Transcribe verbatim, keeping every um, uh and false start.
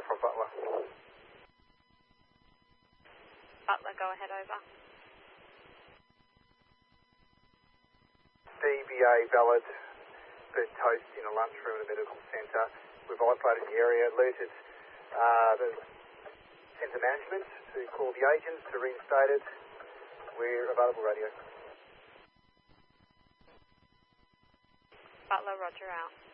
from Butler. Butler, go ahead, over. D B A valid, burnt toast in a lunchroom in the medical centre. We've isolated the area, alerted uh, the centre management to call the agents to reinstate it. We're available radio. Butler, roger out.